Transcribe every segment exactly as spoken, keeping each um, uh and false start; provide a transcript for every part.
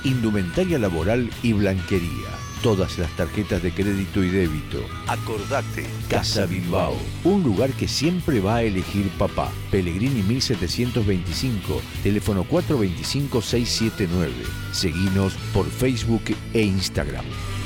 indumentaria laboral y blanquería. Todas las tarjetas de crédito y débito. Acordate, Casa Bilbao, un lugar que siempre va a elegir papá. Pellegrini mil setecientos veinticinco, teléfono cuatro dos cinco, seis siete nueve. Seguinos por Facebook e Instagram.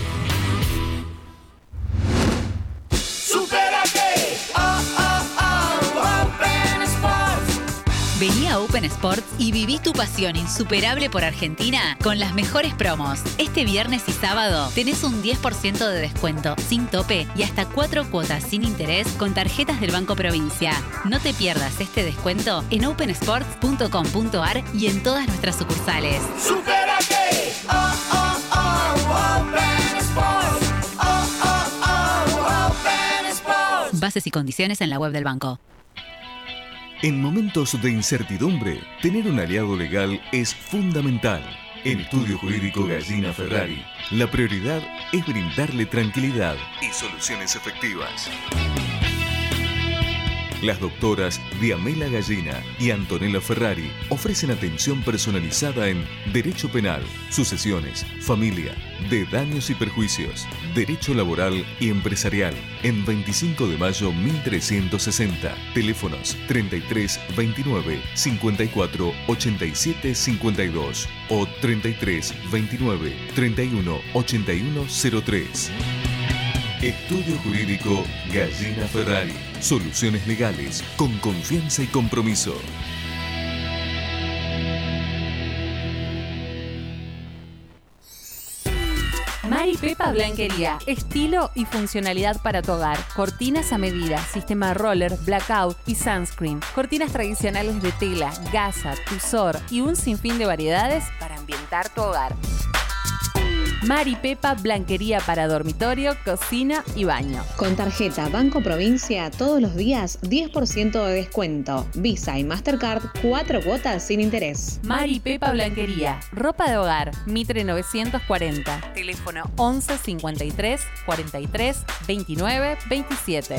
Vení a Open Sports y viví tu pasión insuperable por Argentina con las mejores promos. Este viernes y sábado tenés un diez por ciento de descuento sin tope y hasta cuatro cuotas sin interés con tarjetas del Banco Provincia. No te pierdas este descuento en open sports punto com punto a r y en todas nuestras sucursales. ¡Supérate! Oh, oh, oh, Open Sports. Oh, oh, oh, Open Sports. Bases y condiciones en la web del banco. En momentos de incertidumbre, tener un aliado legal es fundamental. En Estudio Jurídico Gallina Ferrari, la prioridad es brindarle tranquilidad y soluciones efectivas. Las doctoras Diamela Gallina y Antonella Ferrari ofrecen atención personalizada en Derecho Penal, Sucesiones, Familia, de Daños y Perjuicios, Derecho Laboral y Empresarial, en veinticinco de mayo mil trescientos sesenta. Teléfonos treinta y tres veintinueve cincuenta y cuatro ochenta y siete cincuenta y dos o treinta y tres veintinueve treinta y uno ochenta y uno cero tres. Estudio Jurídico Gallina Ferrari. Soluciones legales con confianza y compromiso. Mari Pepa Blanquería. Estilo y funcionalidad para tu hogar. Cortinas a medida, sistema roller, blackout y sunscreen. Cortinas tradicionales de tela, gasa, tusor y un sinfín de variedades para ambientar tu hogar. Mari Pepa Blanquería para dormitorio, cocina y baño. Con tarjeta Banco Provincia todos los días diez por ciento de descuento. Visa y Mastercard cuatro cuotas sin interés. Mari Pepa Blanquería. Ropa de hogar. Mitre novecientos cuarenta. Teléfono once cincuenta y tres cuarenta y tres veintinueve veintisiete.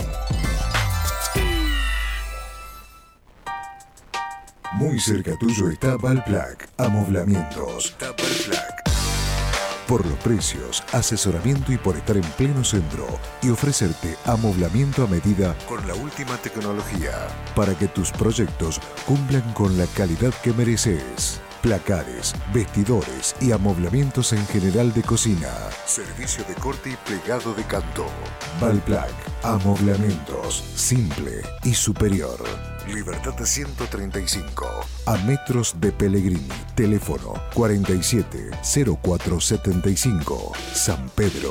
Muy cerca tuyo está Valplac. Amoblamientos. Está Valplac. Por los precios, asesoramiento y por estar en pleno centro y ofrecerte amoblamiento a medida con la última tecnología para que tus proyectos cumplan con la calidad que mereces. Placares, vestidores y amoblamientos en general de cocina. Servicio de corte y plegado de canto. Valplac. Amoblamientos. Simple y superior. Libertad de ciento treinta y cinco. A metros de Pellegrini. Teléfono cuarenta y siete cero cuatro setenta y cinco. San Pedro.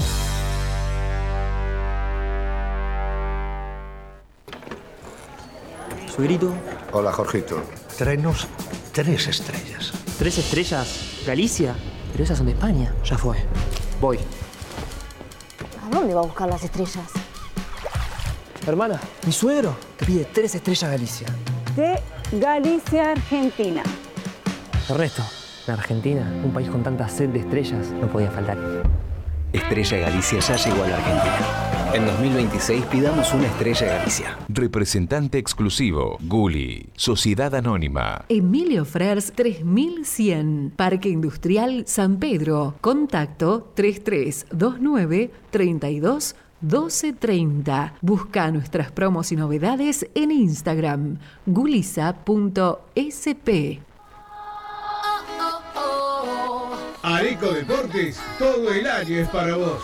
Suegrito. Hola, Jorgito. Tráenos tres estrellas. ¿Tres estrellas? ¿Galicia? Pero esas son de España. Ya fue. Voy. ¿A dónde va a buscar las estrellas? Hermana, mi suegro te pide tres estrellas Galicia. De Galicia, Argentina. Ernesto, en Argentina, un país con tanta sed de estrellas, no podía faltar. Estrella Galicia ya llegó a la Argentina. En dos mil veintiséis pidamos una Estrella Galicia. Representante exclusivo, Gulli, Sociedad Anónima. Emilio Frers tres mil cien, Parque Industrial San Pedro. Contacto tres tres dos nueve treinta y dos doce treinta. Busca nuestras promos y novedades en Instagram, gulisa punto s p. Areco Deportes, todo el año es para vos.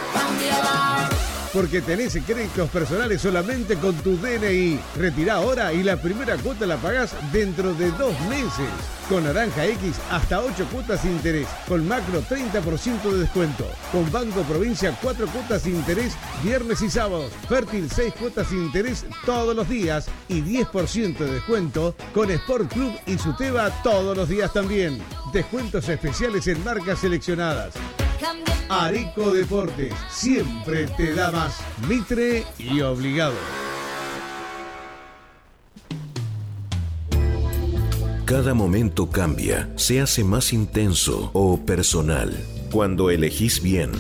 Porque tenés créditos personales solamente con tu D N I. Retirá ahora y la primera cuota la pagás dentro de dos meses. Con Naranja X hasta ocho cuotas sin interés. Con Macro treinta por ciento de descuento. Con Banco Provincia cuatro cuotas sin interés viernes y sábados. Fértil seis cuotas sin interés todos los días. Y diez por ciento de descuento con Sport Club y Suteba todos los días también. Descuentos especiales en marcas seleccionadas. Areco Deportes, siempre te da más. Mitre y obligado. Cada momento cambia, se hace más intenso o personal. Cuando elegís bien.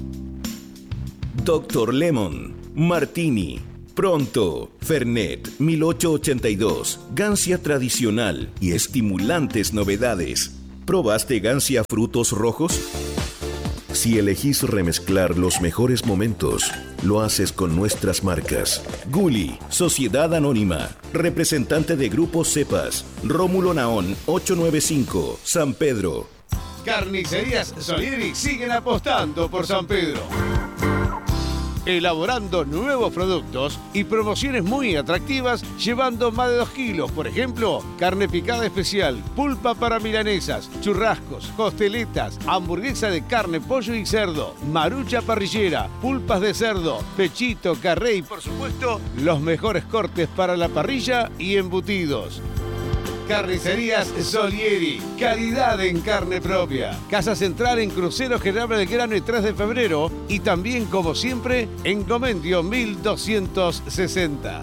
Doctor Lemon, Martini, Pronto, Fernet mil ochocientos ochenta y dos, Gancia tradicional y estimulantes novedades. ¿Probaste Gancia Frutos Rojos? Si elegís remezclar los mejores momentos, lo haces con nuestras marcas. Gulli, Sociedad Anónima, representante de Grupo Cepas, Rómulo Naón ochocientos noventa y cinco, San Pedro. Carnicerías Solieri siguen apostando por San Pedro, elaborando nuevos productos y promociones muy atractivas, llevando más de dos kilos. Por ejemplo, carne picada especial, pulpa para milanesas, churrascos, costeletas, hamburguesa de carne, pollo y cerdo, marucha parrillera, pulpas de cerdo, pechito, carré y, por supuesto, los mejores cortes para la parrilla y embutidos. Carnicerías Solieri, calidad en carne propia. Casa Central en Crucero General Belgrano y tres de febrero y también, como siempre, en Comendio mil doscientos sesenta.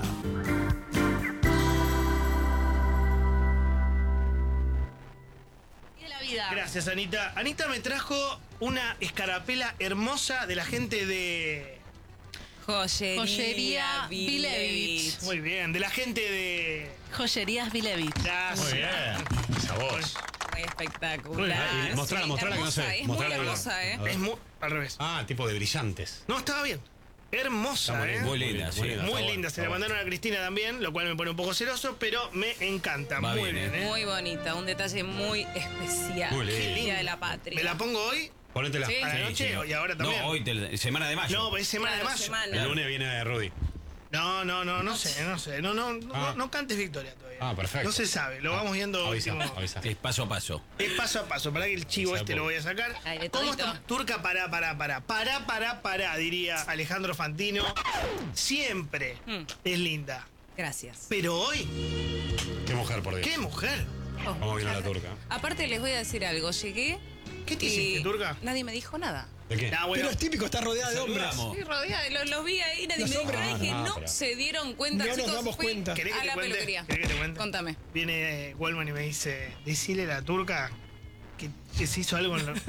Gracias, Anita. Anita me trajo una escarapela hermosa de la gente de... Joyería, Joyería Vilevich. Muy bien, de la gente de... Joyerías Vilevich. Gracias. Muy bien. Esa voz. Muy espectacular. Y mostrala, Sí, mostrala que no hermosa, sé. Es Mostrala muy bien. hermosa, ¿eh? A ver. Es muy... al revés. Ah, tipo de brillantes. No, estaba bien. Hermosa, Está muy ¿eh? linda, muy linda, sí. Muy Está linda. bueno, Se está la bueno. mandaron a Cristina también, lo cual me pone un poco celoso, pero me encanta. Va muy bien, bien, ¿eh? Muy bonita, un detalle muy especial. Muy lindo. El Día de la Patria. ¿Me la pongo hoy? Ponétela. Sí. ¿A la noche sí, y ahora también? No, hoy, te- semana de mayo. No, es semana Claro, de mayo. semana. El lunes viene Rudy. No, no, no, no sé, no sé. No, no, no, Ah. no cantes victoria todavía. Ah, perfecto. No se sabe, lo vamos viendo. Avisa, último. avisa. Es paso a paso. Es paso a paso, para que el chivo Sapo. este lo voy a sacar. Ay, de ¿Cómo todito. está? Turca, pará, pará, pará. Pará, pará, pará, diría Alejandro Fantino. Siempre Mm. es linda. Gracias. Pero hoy, Qué mujer, por Dios. ¿qué mujer? Oh. ¿Cómo vino la turca? Aparte les voy a decir algo, llegué ¿Qué te y hiciste, Turca? nadie me dijo nada. ¿De qué? Ah, bueno. Pero es típico, está rodeada de hombres. Saludamos. Estoy rodeada, los, los vi ahí, nadie Los me dijo hombres. nada, dije, Ah, no pero- se dieron cuenta, No nos chicos, damos fui cuenta. ¿Querés que a te la cuente? peluquería. ¿Querés que te cuente? Contame. Viene eh, Wallman y me dice, decile a la Turca que, que se hizo algo en lo...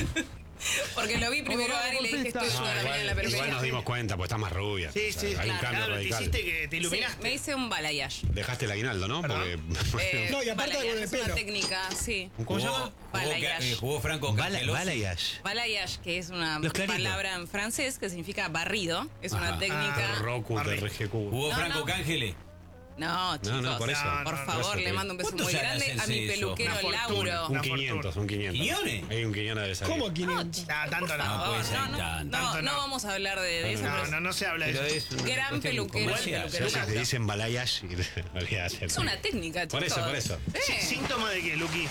Porque lo vi primero a él y le dije, estoy No, sola, igual, venía en la igual peluquería. nos dimos cuenta, porque está más rubia. Sí, O sea, sí, hay un claro, cambio claro, te radical. hiciste que te Sí, iluminaste. me hice un balayage. Dejaste el aguinaldo, ¿no? ¿Perdón? Porque... Eh, No, y aparte balayage, con el es una pelo. técnica, sí. ¿Cómo se Jugó, llama? jugó, Balayage. eh, jugó Franco Cangelosi. Balayage. Balayage, que es una Los claritos. palabra en francés que significa barrido. Es una Ajá. técnica. Ah, Roku, Barri. T R G Q. Jugó No, Franco no. Cangele. No, chicos. No, no, por eso. No, Por no, no, favor, eso te le digo. mando un beso ¿Cuántos muy años grande a hace mi eso? peluquero Una fortuna. Lauro. Un Una quinientos, fortuna. un quinientos. ¿Quinientos? Hay un quinientos de salir. ¿Cómo quinientos? Ah, tanto Por no. favor, puede ser no, no, tanto. no, Tanto no no. vamos a hablar de, de eso. No, pero no, no se habla de Pero eso. es una Gran cuestión peluquero, comercial. peluquero. Yo sé que te dicen balayage y en realidad es Es una técnica, chicos. Por eso, por eso. Sí. ¿Síntoma de qué, Luqui?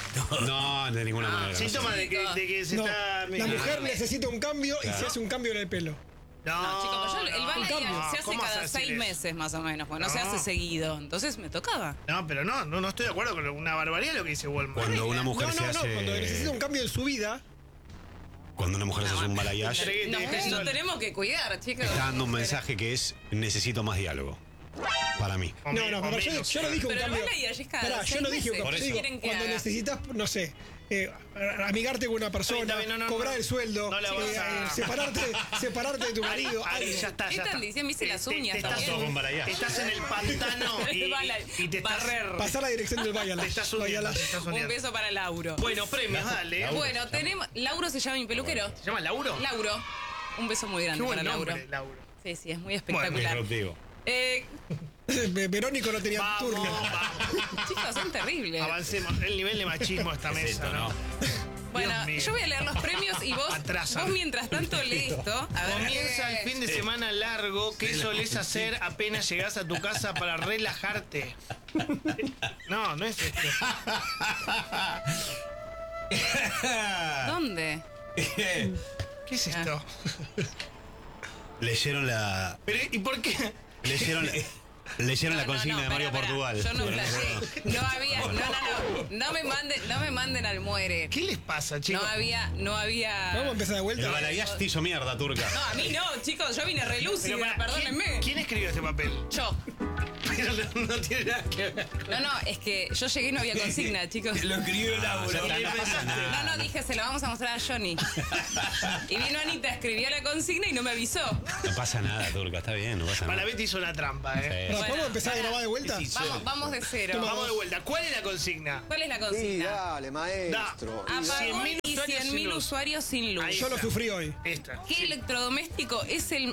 No, de ninguna manera. no sé. Síntoma de que, de que se No, está... la mujer necesita un cambio y Claro. se hace un cambio en el pelo. No, No, chicos, pues yo, el no, balayage no, se hace ¿cómo cada vas a decir seis eso? meses más o menos, porque no, se No. hace seguido. Entonces me tocaba. No, pero no, no, no estoy de acuerdo con una barbaridad lo que dice Wallman. Cuando una mujer No, se no, no, hace... cuando necesita un cambio en su vida, Cuando una mujer se hace un balayage, Entregué, te Nos, dejé nos solo. tenemos que cuidar, chicos. está dando un mensaje que es necesito más diálogo. Para mí. O no, me- no, o pero yo, menos. yo no dije un Pero el cambio. balayage es cada Pará, yo seis no dije un meses. cambio. Por Yo eso. digo, Quieren que cuando haga. necesitas, no sé, eh, amigarte con una persona, Está bien, no, no, cobrar no. el sueldo, No la eh, vas a- eh, separarte, separarte de tu marido. Ari, algo. ya está, ¿Qué ya están está. diciendo? Me hice las Te- te- uñas te estás- también. Todo con balayage. Estás en el pantano y, Bala- y te estás... barrer. Pasar la dirección del Te Bayalash. estás hundiendo, te estás Un hundiendo. beso para Lauro. Bueno, premios, dale. Bueno, tenemos. Lauro se llama mi peluquero. ¿Se llama Lauro? Lauro. Un beso muy Qué grande buen para nombre, Lauro. Lauro. Sí, sí, es muy espectacular. Disruptivo. Eh, Verónico no tenía Vamos, turno. vamos. chicos, son terribles. Avancemos. El nivel de machismo de esta mesa, esto, ¿no? no? Bueno, Dios mío. yo voy a leer los premios y vos, Atrasan. vos mientras tanto lee esto. A ver, Comienza el fin de semana largo. ¿Qué solés hacer apenas llegás a tu casa para relajarte? No, no es esto. ¿Dónde? ¿Qué es esto? Leyeron la... Pero, ¿y por qué? Leyeron la... Leyeron la No, no, consigna no, de Mario pará, pará. Portugal. Yo no flashé. No había. No, no, no. No me manden, no me manden al muere. ¿Qué les pasa, chicos? No había, no había. Vamos a empezar de vuelta. El balayage te hizo mierda, turca. No, a mí no, chicos, yo vine relúcida, Pero, pará, perdónenme. ¿quién, ¿Quién escribió este papel? Yo. no, no tiene nada que ver. No, no, es que yo llegué y no había consigna, chicos. Lo escribió Laura. No, no pasa nada. No, no, dije, se lo vamos a mostrar a Johnny. Y vino Anita, escribió la consigna y no me avisó. No pasa nada, Turca, está bien, no pasa Para nada. Betty hizo una trampa, ¿eh? Sí. Pero, Bueno, ¿podemos empezar a grabar de vuelta? Sí, sí. Vamos, vamos de cero. Vamos de vuelta. ¿Cuál es la consigna? ¿Cuál es la Sí, consigna? dale, maestro. Da. Apagón cien mil y usuarios cien mil sin luz. usuarios sin luz. Ahí Yo lo está. sufrí hoy. Esta. ¿Qué electrodoméstico es el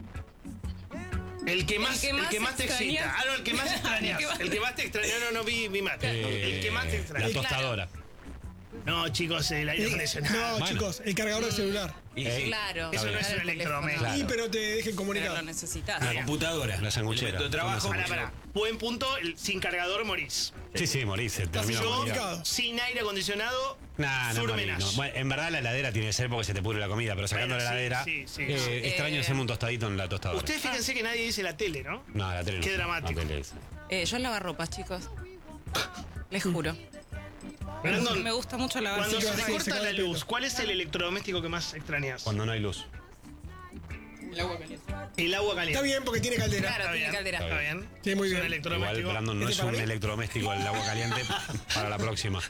El que más, El que el más que más te extrañas. excita. Ah, no, el que más extrañas. El que más- El que más te extraña, no, no vi mi mate. Eh, El que más te La extraña. tostadora. No, chicos, el aire Eh, acondicionado. No, Bueno. chicos, el cargador del celular. Y- Claro. Eso no es Claro, un el electrodoméstico. Claro. Y pero te dejen Pero comunicar. lo necesitas. La computadora. La sanguchera. Tu trabajo. Pará, pará. Buen punto, el- sin cargador morís. Sí, sí, morís, se termina Yo, morir. sin aire acondicionado, Nah, no, morí, surmenage. no. Bueno, en verdad la heladera tiene que ser porque se te pudre la comida, pero sacando Bueno, la sí, heladera, sí, sí. eh, extraño Eh, hacerme un tostadito en la tostadora. Ustedes fíjense que nadie dice la tele, ¿no? No, la tele no. Qué dramático. La tele es- Eh, yo lavo ropas, chicos. Les juro. Brandon, Me gusta mucho lavar Cuando se ropas. te sí, corta se cae la el pelo. luz, ¿cuál es el electrodoméstico que más extrañas? Cuando no hay luz. El agua caliente. Está bien porque tiene caldera. Claro, Está tiene bien, caldera. Está bien. Sí, muy Es un bien. electrodoméstico. Igual, Brandon, no ¿Este es para un mí? electrodoméstico el agua caliente para la próxima.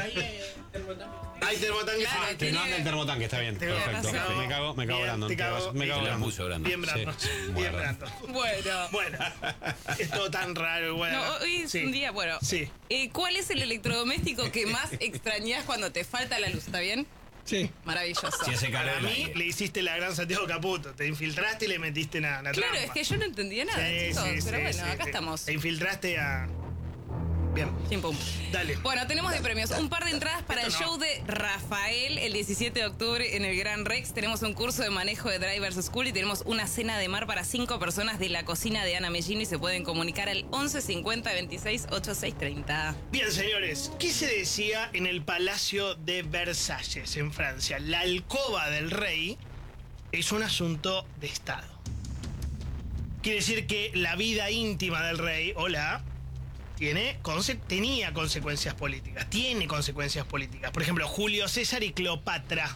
Hay termotanque. Claro, Ah, tiene- No, anda el termotanque, está bien. Tengo Perfecto. razón. Me cago, me cago Bien, Brandon. te cago. Me cago Te la Brandon. puso, Brandon. Bien, Brandon. Sí. Bien, Bueno. Brandon. Bueno. Bueno, es todo tan raro. Bueno, No, hoy es sí. un día, bueno. Sí. Eh, ¿Cuál es el electrodoméstico que más extrañas cuando te falta la luz? ¿Está bien? Sí. Maravilloso. Si hace calor. Para el mí aire. le hiciste la gran Santiago Caputo. Te infiltraste y le metiste una, una Claro, trampa. es que yo no entendía nada, Sí, chicos. sí, pero sí, bueno, sí, acá te- estamos. Te infiltraste a... Bien, Pim, pum. dale. Bueno, tenemos de premios un par de entradas para el Esto no. show de Rafael el diecisiete de octubre en el Gran Rex. Tenemos un curso de manejo de Drivers School y tenemos una cena de mar para cinco personas de la cocina de Ana Mellini. Se pueden comunicar al once cincuenta veintiséis ochenta y seis treinta. Bien, señores, ¿qué se decía en el Palacio de Versalles, en Francia? La alcoba del rey es un asunto de Estado. Quiere decir que la vida íntima del rey, hola, tiene, conse- tenía consecuencias políticas, tiene consecuencias políticas. Por ejemplo, Julio César y Cleopatra.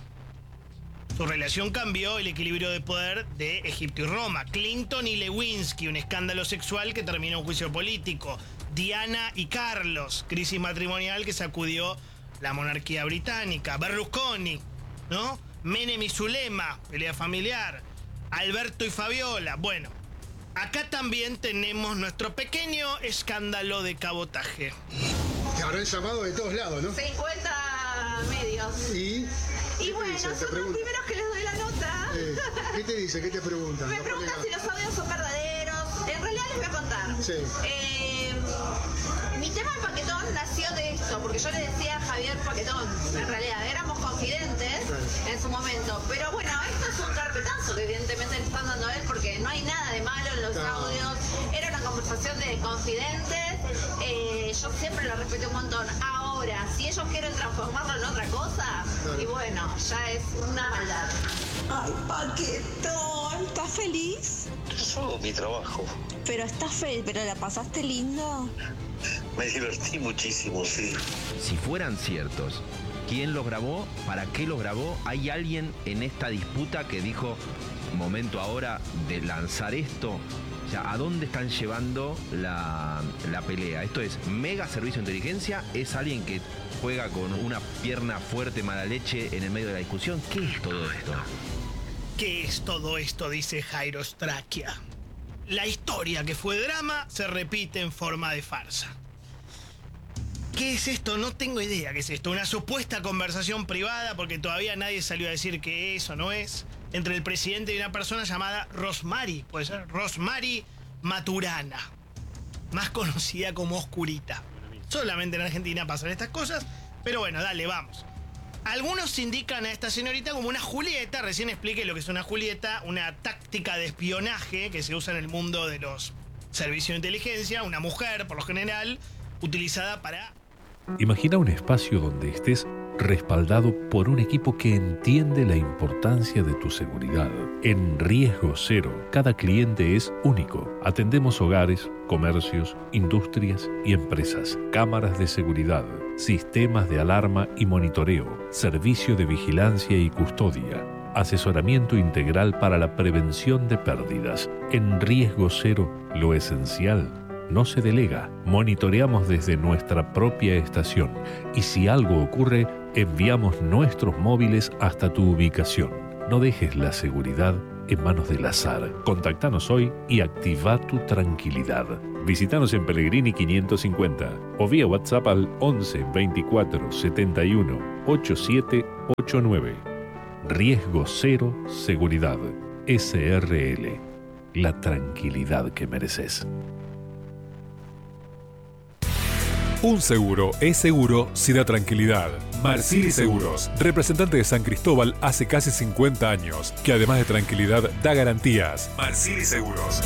Su relación cambió el equilibrio de poder de Egipto y Roma. Clinton y Lewinsky, un escándalo sexual que terminó en juicio político. Diana y Carlos, crisis matrimonial que sacudió la monarquía británica. Berlusconi, ¿no? Menem y Zulema, pelea familiar. Alberto y Fabiola. Bueno, acá también tenemos nuestro pequeño escándalo de cabotaje. Te habrán llamado de todos lados, ¿no? cincuenta medios. ¿Y? Y bueno, dicen? son Te los pregunto. primeros que les doy la nota. Eh, ¿Qué te dice? ¿Qué te preguntan? Me Los preguntan si colegas. los audios son verdaderos. En realidad les voy a contar. Sí. Eh, mi tema de Paquetón nació de esto, porque yo le decía a Javier Paquetón. En realidad éramos confidentes en su momento. Pero bueno, esto es un carpetazo que evidentemente le están dando a él, porque no hay nada de malo en los No. audios. Era una conversación de confidentes. Eh, yo siempre lo respeté un montón. Ahora, si ellos quieren transformarlo en otra cosa, Claro. y bueno, ya es una maldad. Ay, Paquetón, ¿estás feliz? Yo hago mi trabajo. Pero estás feliz, pero la pasaste lindo. Me divertí muchísimo, sí. Si fueran ciertos, ¿quién los grabó? ¿Para qué los grabó? ¿Hay alguien en esta disputa que dijo, momento ahora de lanzar esto? O sea, ¿a dónde están llevando la, la pelea? Esto es mega servicio de inteligencia, es alguien que juega con una pierna fuerte, mala leche en el medio de la discusión. ¿Qué es todo esto? ¿Qué es todo esto? Dice Jairo Straquia. La historia que fue drama se repite en forma de farsa. ¿Qué es esto? No tengo idea qué es esto. Una supuesta conversación privada, porque todavía nadie salió a decir que eso no es, entre el presidente y una persona llamada Rosmary, puede ser Rosmary Maturana, más conocida como Oscurita. Solamente en Argentina pasan estas cosas, pero bueno, dale, vamos. Algunos indican a esta señorita como una Julieta. Recién expliqué lo que es una Julieta, una táctica de espionaje que se usa en el mundo de los servicios de inteligencia. Una mujer, por lo general, utilizada para... Imagina un espacio donde estés respaldado por un equipo que entiende la importancia de tu seguridad. En Riesgo Cero, cada cliente es único. Atendemos hogares, comercios, industrias y empresas, cámaras de seguridad, sistemas de alarma y monitoreo, servicio de vigilancia y custodia, asesoramiento integral para la prevención de pérdidas. En Riesgo Cero, lo esencial no se delega. Monitoreamos desde nuestra propia estación y si algo ocurre, enviamos nuestros móviles hasta tu ubicación. No dejes la seguridad en manos del azar. Contactanos hoy y activa tu tranquilidad. Visítanos en Pellegrini quinientos cincuenta o vía WhatsApp al once veinticuatro setenta y uno ochenta y siete ochenta y nueve. Riesgo cero, seguridad. S R L. La tranquilidad que mereces. Un seguro es seguro si da tranquilidad. Marsili Seguros, representante de San Cristóbal hace casi cincuenta años, que además de tranquilidad da garantías. Marsili Seguros.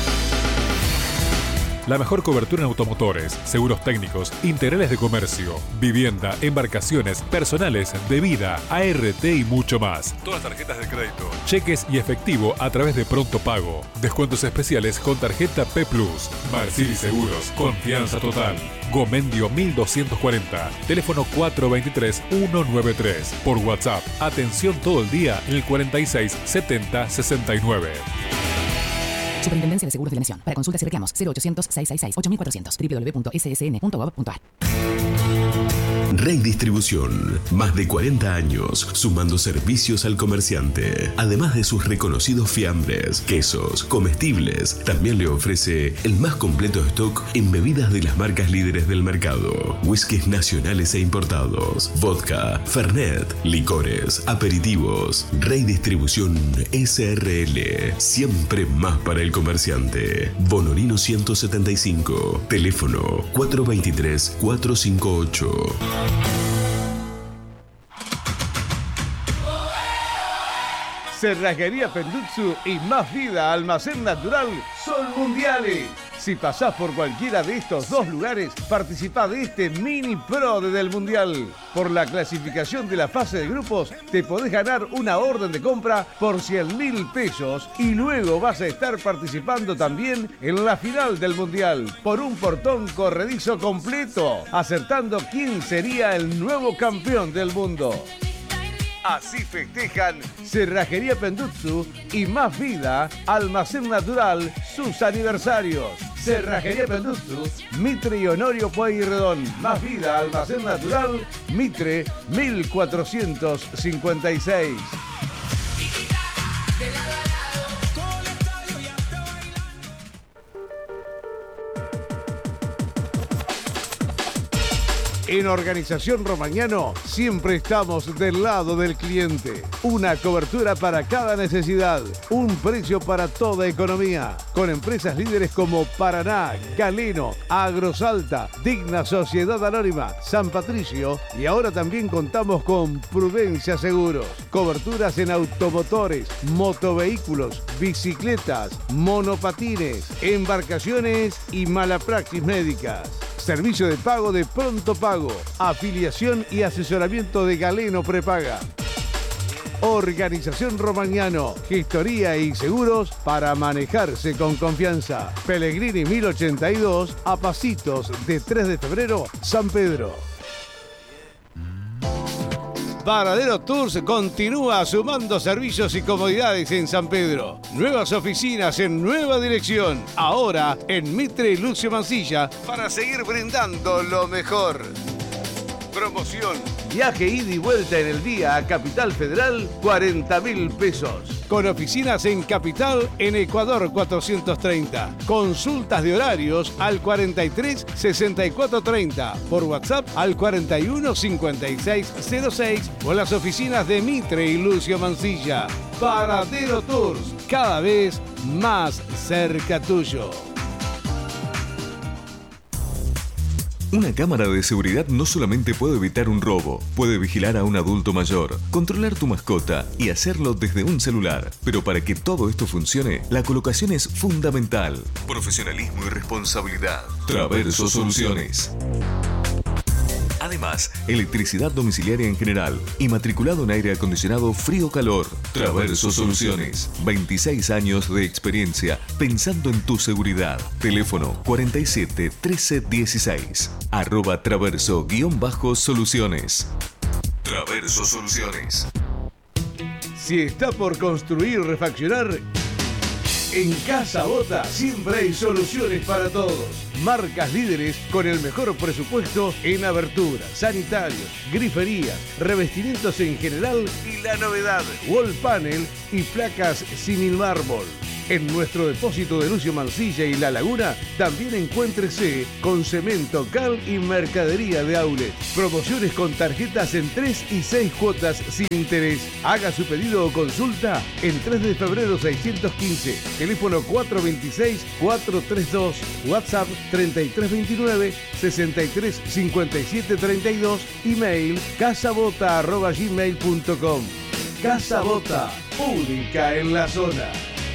La mejor cobertura en automotores, seguros técnicos, integrales de comercio, vivienda, embarcaciones, personales, de vida, A R T y mucho más. Todas tarjetas de crédito, cheques y efectivo a través de Pronto Pago. Descuentos especiales con tarjeta P Plus. Marsili Seguros, confianza total. Gomendio mil doscientos cuarenta, teléfono cuatro dos tres uno nueve tres. Por WhatsApp, atención todo el día en el cuarenta y seis setenta sesenta y nueve. Superintendencia de Seguros de la Nación. Para consultas y reclamos, cero ochocientos, seiscientos sesenta y seis, ocho mil cuatrocientos, doble u doble u doble u punto s s n punto gov punto a r. Rey Distribución, más de cuarenta años sumando servicios al comerciante. Además de sus reconocidos fiambres, quesos, comestibles, también le ofrece el más completo stock en bebidas de las marcas líderes del mercado. Whiskies nacionales e importados, vodka, fernet, licores, aperitivos. Rey Distribución S R L, siempre más para el comerciante. Bonorino ciento setenta y cinco, teléfono cuatro dos tres cuatro cinco ocho. Cerrajería Pendutsu y Más Vida Almacén Natural son mundiales. Si pasás por cualquiera de estos dos lugares, participá de este mini pro del Mundial. Por la clasificación de la fase de grupos, te podés ganar una orden de compra por cien mil pesos y luego vas a estar participando también en la final del Mundial por un portón corredizo completo, acertando quién sería el nuevo campeón del mundo. Así festejan Cerrajería Pendutsu y Más Vida Almacén Natural sus aniversarios. Cerrajería Pendutsu, Mitre y Honorio Pueyrredón. Más Vida Almacén Natural, Mitre mil cuatrocientos cincuenta y seis. En Organización Romagnano siempre estamos del lado del cliente. Una cobertura para cada necesidad, un precio para toda economía. Con empresas líderes como Paraná, Galeno, Agrosalta, Digna Sociedad Anónima, San Patricio y ahora también contamos con Prudencia Seguros. Coberturas en automotores, motovehículos, bicicletas, monopatines, embarcaciones y malapraxis médicas. Servicio de pago de Pronto Pago, afiliación y asesoramiento de Galeno Prepaga. Organización Romagnano, gestoría y seguros para manejarse con confianza. Pellegrini mil ochenta y dos, a pasitos de tres de febrero, San Pedro. Varadero Tours continúa sumando servicios y comodidades en San Pedro. Nuevas oficinas en nueva dirección. Ahora en Mitre y Lucio Mancilla para seguir brindando lo mejor. Promoción. Viaje ida y vuelta en el día a Capital Federal, cuarenta mil pesos. Con oficinas en Capital, en Ecuador cuatrocientos treinta. Consultas de horarios al cuarenta y tres sesenta y cuatro treinta. Por WhatsApp al cuarenta y uno cincuenta y seis cero seis o las oficinas de Mitre y Lucio Mancilla. Varadero Tours, cada vez más cerca tuyo. Una cámara de seguridad no solamente puede evitar un robo, puede vigilar a un adulto mayor, controlar tu mascota y hacerlo desde un celular. Pero para que todo esto funcione, la colocación es fundamental. Profesionalismo y responsabilidad. Traverso Soluciones. Además, electricidad domiciliaria en general y matriculado en aire acondicionado frío-calor. Traverso Soluciones. veintiséis años de experiencia pensando en tu seguridad. Teléfono cuarenta y siete trece dieciséis. Arroba Traverso guión bajo Soluciones. Traverso Soluciones. Si está por construir o refaccionar, En Casa Bota siempre hay soluciones para todos. Marcas líderes con el mejor presupuesto en aberturas, sanitarios, griferías, revestimientos en general y la novedad, wall panel y placas sin mármol. En nuestro depósito de Lucio Mansilla y La Laguna también encuéntrese con cemento, cal y mercadería de outlet. Promociones con tarjetas en tres y seis cuotas sin interés. Haga su pedido o consulta en tres de febrero seiscientos quince. Teléfono cuatro dos seis, cuatro tres dos. WhatsApp treinta y tres veintinueve, sesenta y tres cincuenta y siete treinta y dos. Email casabota arroba gmail punto com. Casa Bota, única en la zona.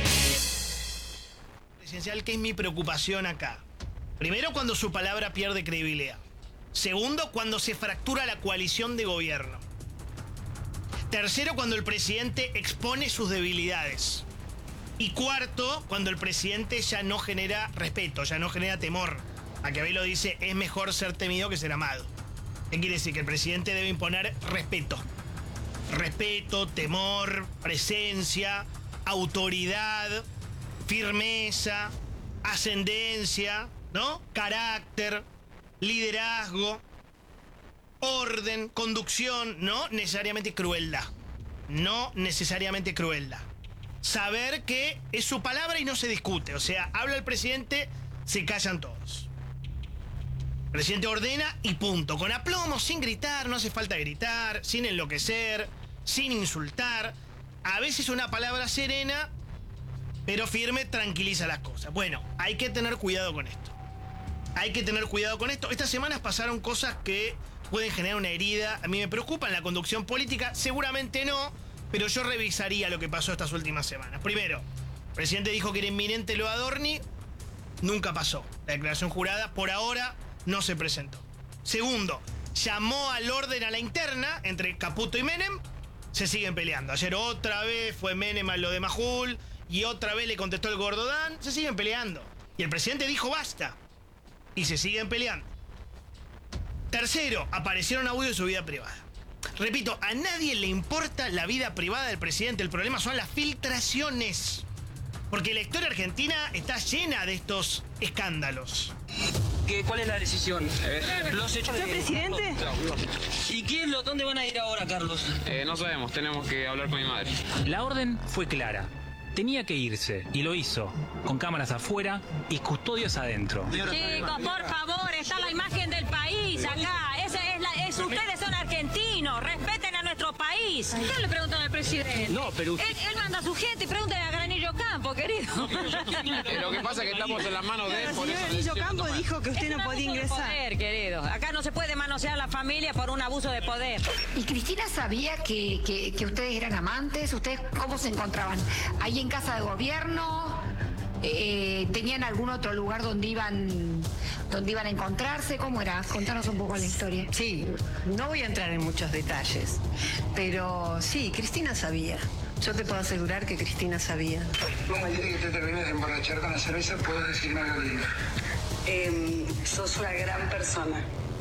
¿Qué es mi preocupación acá? Primero, cuando su palabra pierde credibilidad. Segundo, cuando se fractura la coalición de gobierno. Tercero, cuando el presidente expone sus debilidades. Y cuarto, cuando el presidente ya no genera respeto, ya no genera temor. Maquiavelo dice, es mejor ser temido que ser amado. ¿Qué quiere decir? Que el presidente debe imponer respeto. Respeto, temor, presencia, autoridad, firmeza, ascendencia, ¿no? Carácter, liderazgo, orden, conducción, no necesariamente crueldad. No necesariamente crueldad. Saber que es su palabra y no se discute. O sea, habla el presidente, se callan todos. El presidente ordena y punto. Con aplomo, sin gritar, no hace falta gritar, sin enloquecer, sin insultar. A veces una palabra serena pero firme tranquiliza las cosas. Bueno, hay que tener cuidado con esto. Hay que tener cuidado con esto. Estas semanas pasaron cosas que pueden generar una herida. A mí me preocupa en la conducción política. Seguramente no, pero yo revisaría lo que pasó estas últimas semanas. Primero, el presidente dijo que era inminente lo de Adorni. Nunca pasó. La declaración jurada, por ahora, no se presentó. Segundo, llamó al orden a la interna entre Caputo y Menem. Se siguen peleando. Ayer otra vez fue Menem a lo de Majul. Y otra vez le contestó el gordo Dan. Se siguen peleando. Y el presidente dijo basta. Y se siguen peleando. Tercero, aparecieron audios de su vida privada. Repito, a nadie le importa la vida privada del presidente. El problema son las filtraciones. Porque la historia argentina está llena de estos escándalos. ¿Qué, ¿Cuál es la decisión? Eh, Los hechos ¿Usted de... presidente? ¿Y quién lo, dónde van a ir ahora, Carlos? Eh, no sabemos, tenemos que hablar con mi madre. La orden fue clara. Tenía que irse, y lo hizo, con cámaras afuera y custodios adentro. Chicos, por favor, está la imagen del país acá. Ese es la, es, ustedes son argentinos, respeten a nuestro país. ¿Qué le preguntan al presidente? No, pero... Él, él manda a su gente y pregúntale a Granillo Campo, querido. Eh, lo que pasa es que estamos en las manos de él. El señor Granillo Campo dijo que usted no podía ingresar. Poder, querido. Acá no se puede manosear a la familia por un abuso de poder. ¿Y Cristina sabía que, que, que ustedes eran amantes? ¿Ustedes cómo se encontraban? ¿Ahí en casa de gobierno? Eh, ¿Tenían algún otro lugar donde iban donde iban a encontrarse? ¿Cómo era? Contanos un poco la historia. Sí, no voy a entrar en muchos detalles, pero sí, Cristina sabía. Yo te puedo asegurar que Cristina sabía. Vos me dijiste que te terminas de emborrachar con la cerveza, ¿puedes decirme algo lindo? Eh, sos una gran persona.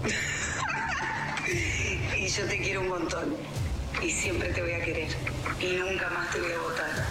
Y yo te quiero un montón. Y siempre te voy a querer. Y nunca más te voy a votar.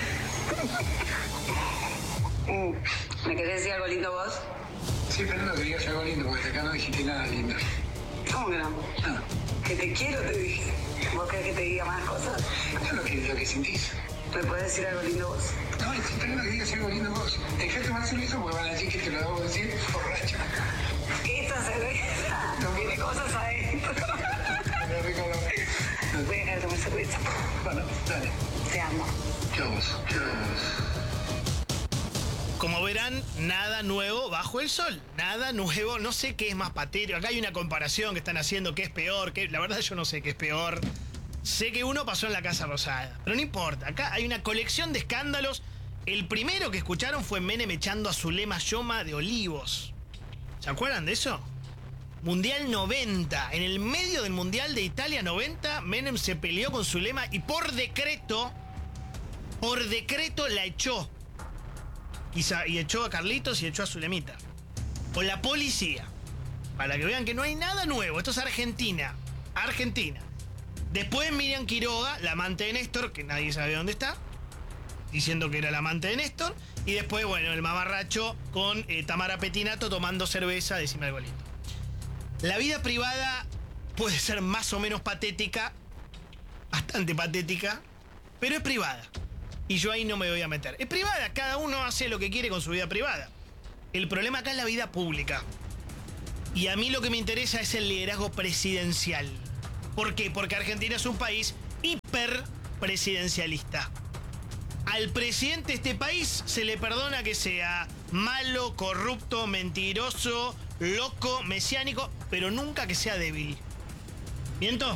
¿Me querés decir algo lindo vos? Sí, pero no que digas algo lindo, porque acá no dijiste nada lindo. ¿Cómo que no? No. Que te quiero, te dije. ¿Vos querés que te diga más cosas? No lo que, lo que sentís. ¿Me podés decir algo lindo vos? No, estoy esperando que digas algo lindo vos. Dejá de tomar cerveza porque van a decir que te lo debo decir borracha. Esta cerveza no tiene cosas adentro. Voy a dejar de tomar cerveza. Bueno, dale. Te amo. Yo vos, yo vos. Como verán, nada nuevo bajo el sol. Nada nuevo, no sé qué es más patético. Acá hay una comparación que están haciendo, qué es peor. Qué... La verdad yo no sé qué es peor. Sé que uno pasó en la Casa Rosada, pero no importa. Acá hay una colección de escándalos. El primero que escucharon fue Menem echando a Zulema Yoma de Olivos. ¿Se acuerdan de eso? Mundial noventa. En el medio del Mundial de Italia noventa, Menem se peleó con Zulema y por decreto, por decreto la echó. Y, y echó a Carlitos y echó a Zulemita. O la policía. Para que vean que no hay nada nuevo. Esto es Argentina. Argentina. Después Miriam Quiroga, la amante de Néstor, que nadie sabe dónde está. diciendo que era el amante de Néstor. Y después, bueno, el mamarracho con eh, Tamara Pettinato tomando cerveza, decime algo lindo. La vida privada puede ser más o menos patética, bastante patética, pero es privada. Y yo ahí no me voy a meter. Es privada, cada uno hace lo que quiere con su vida privada. El problema acá es la vida pública. Y a mí lo que me interesa es el liderazgo presidencial. ¿Por qué? Porque Argentina es un país hiperpresidencialista. Al presidente de este país se le perdona que sea malo, corrupto, mentiroso, loco, mesiánico, pero nunca que sea débil. ¿Miento?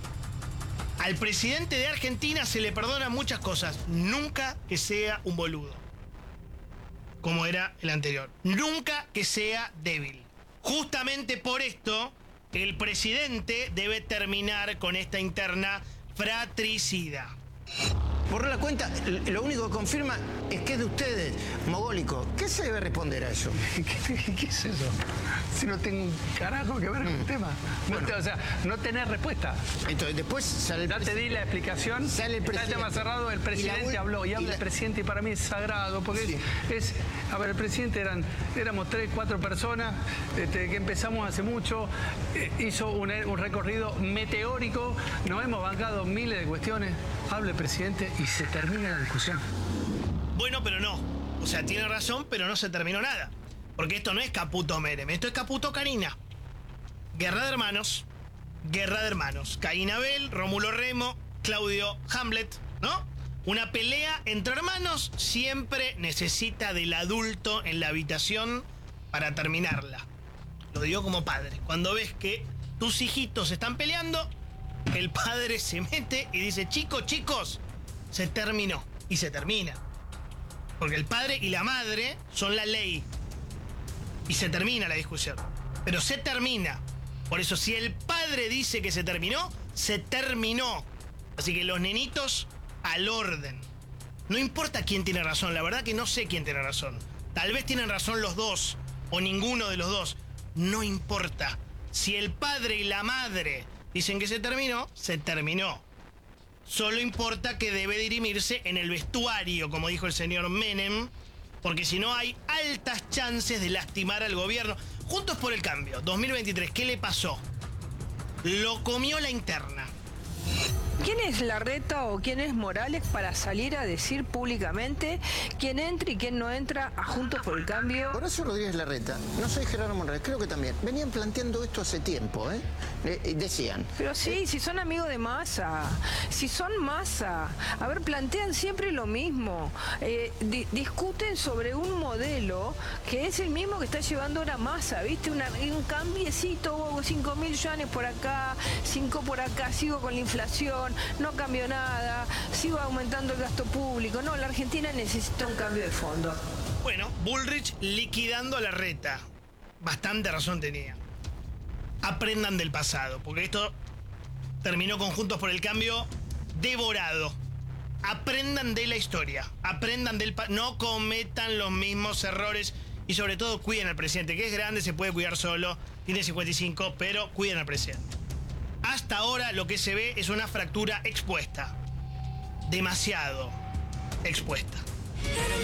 Al presidente de Argentina se le perdonan muchas cosas, nunca que sea un boludo, como era el anterior. Nunca que sea débil. Justamente por esto, el presidente debe terminar con esta interna fratricida. Borró la cuenta, lo único que confirma es que es de ustedes, mogólico. ¿Qué se debe responder a eso? ¿Qué, qué, qué es eso? Si no tengo un carajo que ver con el Mm. tema. No Bueno. te- o sea, no tenés respuesta. Entonces, después sale el Ya te di la explicación. Sale el Está el presidente. tema cerrado, el Y presidente la ul- habló y y habla la- el presidente y para mí es sagrado, porque Sí. es, es- a ver, el presidente eran, éramos tres, cuatro personas, este, que empezamos hace mucho, eh, hizo un, un recorrido meteórico, nos hemos bancado miles de cuestiones, habla el presidente y se termina la discusión. Bueno, pero no. O sea, tiene razón, pero no se terminó nada. Porque esto no es Caputo Menem, esto es Caputo Karina. Guerra de hermanos, guerra de hermanos. Caín Abel, Rómulo Remo, Claudio Hamlet, ¿no? Una pelea entre hermanos siempre necesita del adulto en la habitación para terminarla. Lo digo como padre. Cuando ves que tus hijitos están peleando, el padre se mete y dice, chicos, chicos, se terminó. Y se termina. Porque el padre y la madre son la ley. Y se termina la discusión. Pero se termina. Por eso, si el padre dice que se terminó, se terminó. Así que los nenitos al orden. No importa quién tiene razón, la verdad que no sé quién tiene razón. Tal vez tienen razón los dos, o ninguno de los dos. No importa. Si el padre y la madre dicen que se terminó, se terminó. Solo importa que debe dirimirse en el vestuario, como dijo el señor Menem, porque si no hay altas chances de lastimar al gobierno. Juntos por el Cambio, dos mil veintitrés, ¿qué le pasó? Lo comió la interna. ¿Quién es Larreta o quién es Morales para salir a decir públicamente quién entra y quién no entra a Juntos por el Cambio? Horacio Rodríguez Larreta, no soy Gerardo Monreal, creo que también. Venían planteando esto hace tiempo, ¿eh? Eh, decían. Pero sí, si son amigos de Massa, si son Massa, a ver, plantean siempre lo mismo. Eh, di- discuten sobre un modelo que es el mismo que está llevando ahora Massa, ¿viste? Una- un cambiecito, cinco mil yuanes por acá, cinco por acá, sigo con la inflación, no cambió nada, sigo aumentando el gasto público. No, la Argentina necesita un cambio de fondo. Bueno, Bullrich liquidando a Larreta. Bastante razón tenía. Aprendan del pasado, porque esto terminó con Juntos por el Cambio devorado. Aprendan de la historia, aprendan del pa- no cometan los mismos errores y sobre todo cuiden al presidente, que es grande, se puede cuidar solo, tiene cincuenta y cinco, pero cuiden al presidente. Hasta ahora lo que se ve es una fractura expuesta, demasiado expuesta.